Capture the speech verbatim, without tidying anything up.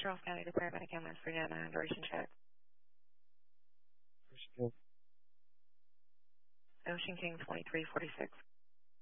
Charles County, the paramedic ambulance for Nana, duration check. Ocean King twenty-three forty-six.